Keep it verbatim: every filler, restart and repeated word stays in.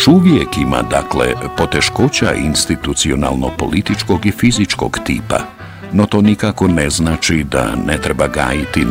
Još uvijek ima, dakle, poteškoća institucionalno-političkog i fizičkog tipa, no to nikako ne znači da ne treba gajiti